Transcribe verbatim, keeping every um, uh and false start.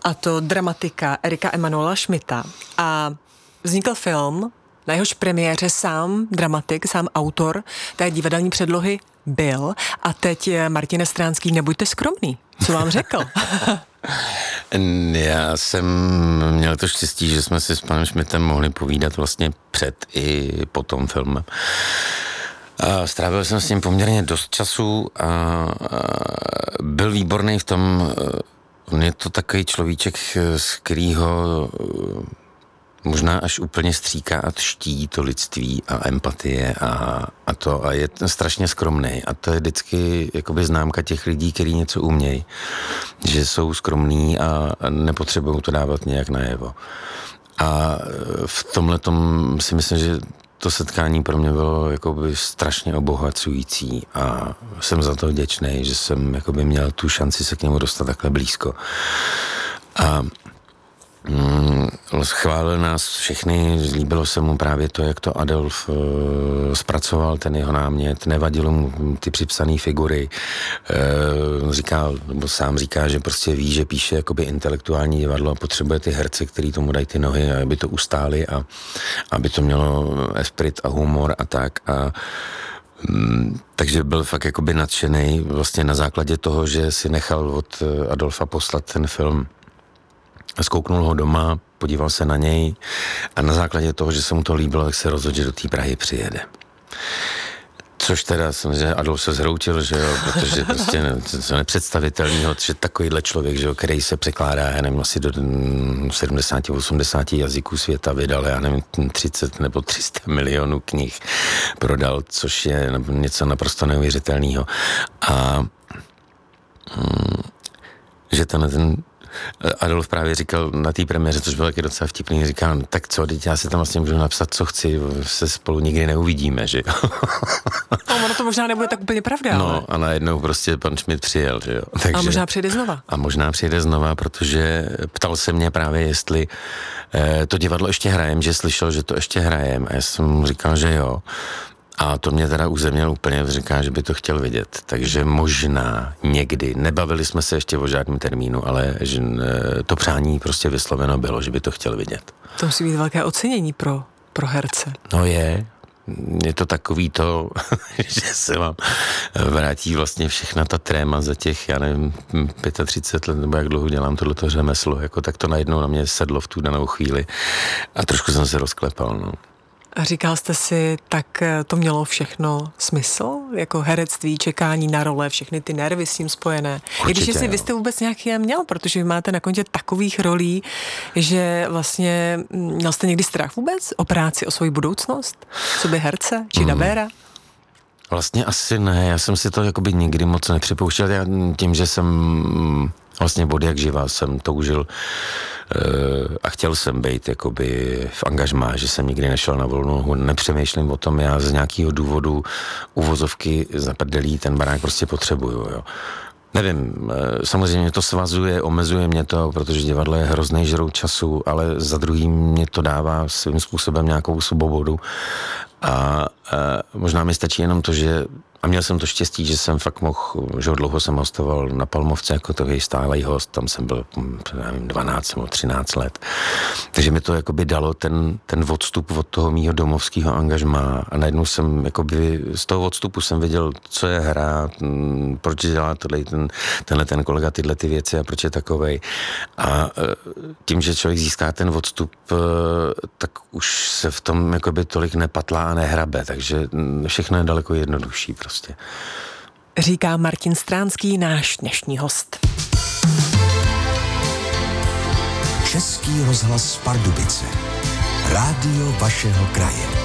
a to dramatika Erika Emanuela Schmidta. A vznikl film, na jehož premiéře sám dramatik, sám autor té divadelní předlohy byl. A teď, Martine Stránský, nebuďte skromný. Co vám řekl? Já jsem měl to štěstí, že jsme si s panem Schmidtem mohli povídat vlastně před i po tom filmem. A strávil jsem s ním poměrně dost času a, a byl výborný v tom, on je to takový človíček, z kterýho možná až úplně stříká a tští to lidství a empatie a, a to a je strašně skromný a to je vždycky jakoby známka těch lidí, kteří něco umějí, že jsou skromní a nepotřebují to dávat nějak najevo. A v tomhletom si myslím, že to setkání pro mě bylo jakoby strašně obohacující a jsem za to vděčný, že jsem jakoby měl tu šanci se k němu dostat takhle blízko. A mm, chválil nás všechny, líbilo se mu právě to, jak to Adolf uh, zpracoval, ten jeho námět, nevadilo mu ty připsané figury. Uh, říkal, nebo sám říká, že prostě ví, že píše jakoby intelektuální divadlo a potřebuje ty herce, který tomu dají ty nohy, aby to ustáli a aby to mělo esprit a humor a tak. A mm, takže byl fakt jakoby nadšenej vlastně na základě toho, že si nechal od Adolfa poslat ten film. Zkouknul ho doma, podíval se na něj a na základě toho, že se mu to líbilo, tak se rozhodl, že do té Prahy přijede. Což teda samozřejmě Adolf se zhroutil, že jo, protože prostě ne, to nepředstavitelného, že takovýhle člověk, že jo, který se překládá, já nevím, asi do sedmdesát osmdesát jazyků světa vydal, já nevím, třicet nebo tři sta milionů knih prodal, což je něco naprosto neuvěřitelného. A hm, že ten, ten Adolf právě říkal na té premiéře, což bylo taky docela vtipný, říkal, no, tak co, teď já si tam vlastně můžu napsat, co chci, se spolu nikdy neuvidíme, že jo. No, ono to možná nebude tak úplně pravda, No ale... a najednou prostě pan Schmidt přijel, že jo. Takže, a možná přijde znova. A možná přijde znova, protože ptal se mě právě, jestli eh, to divadlo ještě hrajem, že slyšel, že to ještě hrajem a já jsem mu říkal, že jo. A to mě teda uzemněl úplně, říká, že by to chtěl vidět. Takže možná někdy, nebavili jsme se ještě o žádném termínu, ale že to přání prostě vysloveno bylo, že by to chtěl vidět. To musí být velké ocenění pro, pro herce. No je, je to takový to, že se vám vrátí vlastně všechna ta tréma za těch, já nevím, třicet pět let, nebo jak dlouho dělám tohleto řemeslo, jako tak to najednou na mě sedlo v tu danou chvíli a trošku jsem se rozklepal, no. A říkal jste si, tak to mělo všechno smysl? Jako herectví, čekání na role, všechny ty nervy s tím spojené. Určitě, I když jestli vy jste vůbec nějaký měl, protože vy máte na kontě takových rolí, že vlastně měl jste někdy strach vůbec o práci, o svoji budoucnost? Co by herce či dabéra? Hmm. Vlastně asi ne, já jsem si to jakoby nikdy moc nepřipouštěl. Já tím, že jsem vlastně od jak živa jsem toužil a chtěl jsem být jakoby v angažmá, že jsem nikdy nešel na volnou nohu, nepřemýšlím o tom, já z nějakého důvodu uvozovky zaprdelí ten barák prostě potřebuju, jo. Nevím, samozřejmě to svazuje, omezuje mě to, protože divadlo je hrozný žrout času, ale za druhým mě to dává svým způsobem nějakou svobodu a, a možná mi stačí jenom to, že a měl jsem to štěstí, že jsem fakt mohl, že dlouho jsem hostoval na Palmovce jako takový stálej host, tam jsem byl, nevím, dvanáct nebo třináct let. Takže mi to jakoby dalo ten, ten odstup od toho mýho domovského angažmá a najednou jsem jakoby z toho odstupu jsem viděl, co je hra, proč dělá tohle, ten, tenhle ten kolega tyhle ty věci a proč je takovej. A tím, že člověk získá ten odstup, tak už se v tom jakoby tolik nepatlá a nehrabe, takže všechno je daleko jednodušší prostě. Říká Martin Stránský, náš dnešní host. Český rozhlas Pardubice. Rádio vašeho kraje.